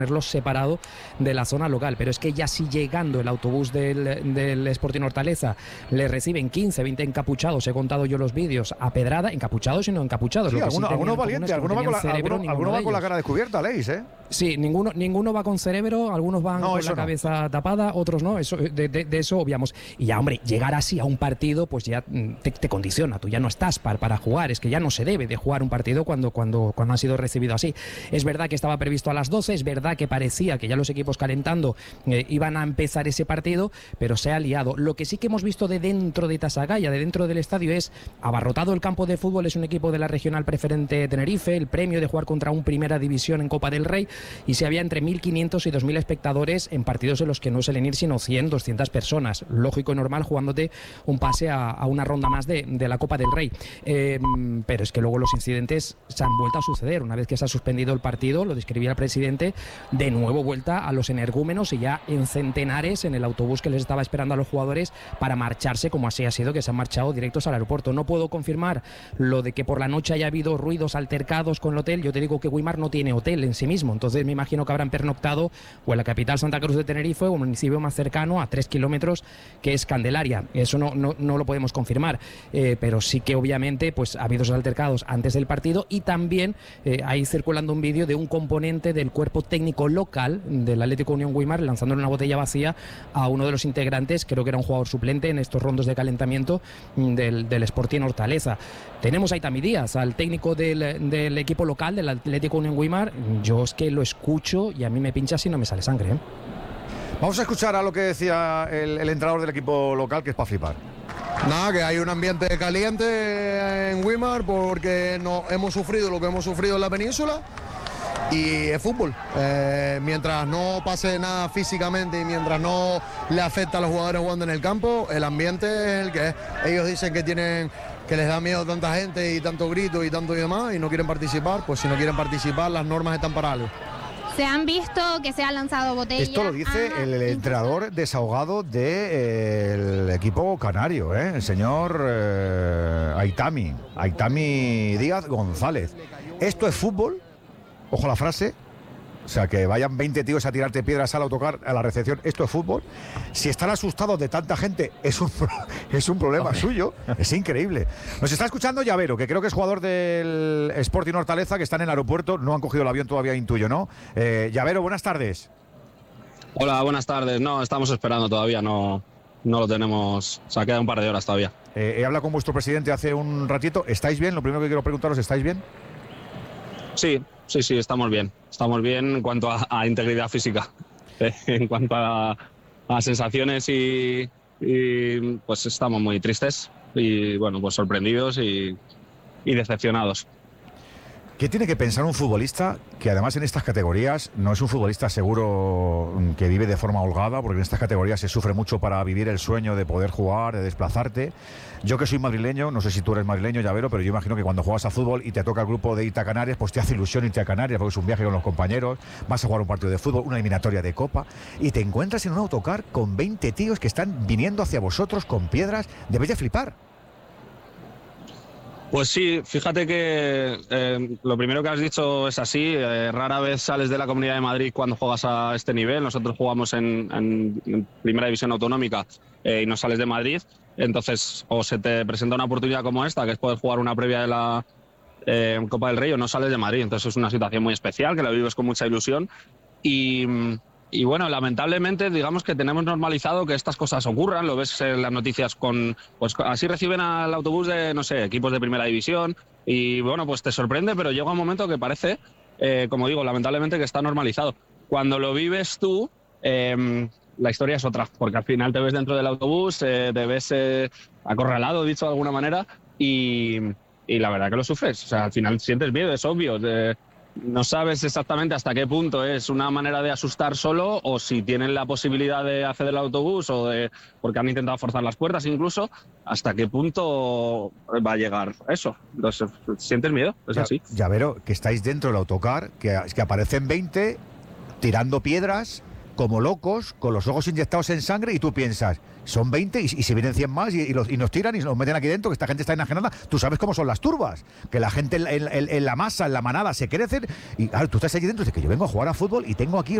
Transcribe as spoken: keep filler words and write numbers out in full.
tenerlos separado de la zona local, pero es que ya si llegando el autobús del, del Sporting Hortaleza le reciben quince, veinte encapuchados, he contado yo los vídeos, a pedrada, encapuchados y no encapuchados. Sí, alguno, sí alguno valiente, alguno va con la, cerebro, alguno, alguno va con la cara descubierta, Leis, ¿eh? Sí, ninguno, ninguno va con cerebro, algunos van no, con la cabeza no. tapada, otros no, eso, de, de, de eso obviamos. Y ya, hombre, llegar así a un partido, pues ya te, te condiciona, tú ya no estás para, para jugar, es que ya no se debe de jugar un partido cuando, cuando, cuando ha sido recibido así. Es verdad que estaba previsto a las doce, es verdad que parecía que ya los equipos calentando eh, iban a empezar ese partido, pero se ha liado. Lo que sí que hemos visto de dentro de Tasagaya, de dentro del estadio, es abarrotado el campo de fútbol, es un equipo de la regional preferente Tenerife, el premio de jugar contra un Primera División en Copa del Rey, y se había entre mil quinientos y dos mil espectadores en partidos en los que no suelen ir sino cien, doscientas personas. Lógico y normal jugándote un pase a, a una ronda más de, de la Copa del Rey. Eh, pero es que luego los incidentes se han vuelto a suceder. Una vez que se ha suspendido el partido, lo describía el presidente, de nuevo vuelta a los energúmenos y ya en centenares en el autobús que les estaba esperando a los jugadores para marcharse, como así ha sido, que se han marchado directos al aeropuerto. No puedo confirmar lo de que por la noche haya habido ruidos altercados con el hotel. Yo te digo que Güímar no tiene hotel en sí mismo, entonces me imagino que habrán pernoctado o en la capital Santa Cruz de Tenerife o en el municipio más cercano a tres kilómetros, que es Candelaria. Eso no, no, no lo podemos confirmar, eh, pero sí que obviamente pues ha habido esos altercados antes del partido, y también eh, hay circulando un vídeo de un componente del cuerpo técnico local del Atlético Unión Güímar lanzándole una botella vacía a uno de los integrantes, creo que era un jugador suplente en estos rondos de calentamiento del, del Sporting Hortaleza. Tenemos a Itami Díaz, al técnico del, del equipo local del Atlético Unión Güímar. Yo es que lo escucho y a mí me pincha si no me sale sangre, ¿eh? Vamos a escuchar a lo que decía el, el entrenador del equipo local, que es para flipar. Nada, que hay un ambiente caliente en Güímar porque no, hemos sufrido lo que hemos sufrido en la península. Y es fútbol, eh, mientras no pase nada físicamente y mientras no le afecta a los jugadores jugando en el campo, el ambiente es el que es. Ellos dicen que tienen, que les da miedo tanta gente y tanto grito y tanto y demás y no quieren participar. Pues si no quieren participar, las normas están para algo. Se han visto que se han lanzado botellas. Esto lo dice ah, el, el entrenador desahogado del de, equipo canario, ¿eh? El señor eh, Aitami, Aitami Díaz González. Esto es fútbol. Ojo a la frase, o sea, que vayan veinte tíos a tirarte piedras al autocar a la recepción, esto es fútbol. Si están asustados de tanta gente, es un, es un problema Hombre. suyo, es increíble. Nos está escuchando Llavero, que creo que es jugador del Sporting Hortaleza, que está en el aeropuerto, no han cogido el avión todavía, intuyo, ¿no? Eh, Llavero, buenas tardes. Hola, buenas tardes. No, estamos esperando todavía, no, no lo tenemos, o sea, queda un par de horas todavía. Eh, he hablado con vuestro presidente hace un ratito, ¿estáis bien? Lo primero que quiero preguntaros, ¿estáis bien? Sí, sí, sí, estamos bien. Estamos bien en cuanto a, a integridad física. Eh, en cuanto a, a sensaciones y, y pues estamos muy tristes y bueno, pues sorprendidos y, y decepcionados. ¿Qué tiene que pensar un futbolista que además en estas categorías no es un futbolista seguro que vive de forma holgada, porque en estas categorías se sufre mucho para vivir el sueño de poder jugar, de desplazarte? Yo que soy madrileño, no sé si tú eres madrileño, Llavero, pero yo imagino que cuando juegas a fútbol y te toca el grupo de irte a Canarias, pues te hace ilusión irte a Canarias, porque es un viaje con los compañeros, vas a jugar un partido de fútbol, una eliminatoria de Copa, y te encuentras en un autocar con veinte tíos que están viniendo hacia vosotros con piedras. Debes de flipar. Pues sí, fíjate que eh, lo primero que has dicho es así. Eh, rara vez sales de la Comunidad de Madrid cuando juegas a este nivel. Nosotros jugamos en, en, en Primera División Autonómica eh, y no sales de Madrid. Entonces, o se te presenta una oportunidad como esta, que es poder jugar una previa de la eh, Copa del Rey, o no sales de Madrid. Entonces es una situación muy especial, que la vives con mucha ilusión. Y... Y bueno, lamentablemente, digamos que tenemos normalizado que estas cosas ocurran. Lo ves en las noticias con... Pues así reciben al autobús de, no sé, equipos de Primera División. Y bueno, pues te sorprende, pero llega un momento que parece, eh, como digo, lamentablemente que está normalizado. Cuando lo vives tú, eh, la historia es otra. Porque al final te ves dentro del autobús, eh, te ves eh, acorralado, dicho de alguna manera, y, y la verdad que lo sufres. O sea, al final sientes miedo, es obvio. De, No sabes exactamente hasta qué punto es una manera de asustar solo, o si tienen la posibilidad de acceder al autobús, o de, porque han intentado forzar las puertas incluso, hasta qué punto va a llegar eso. Entonces, ¿sientes miedo? Es ya, así. Llavero, que estáis dentro del autocar, que, que aparecen veinte tirando piedras, como locos, con los ojos inyectados en sangre, y tú piensas, son veinte y, y se vienen cien más y, y, los, y nos tiran y nos meten aquí dentro, que esta gente está enajenada. Tú sabes cómo son las turbas, que la gente en, en, en la masa, en la manada se crecen, y claro, tú estás allí dentro y dices que yo vengo a jugar a fútbol y tengo aquí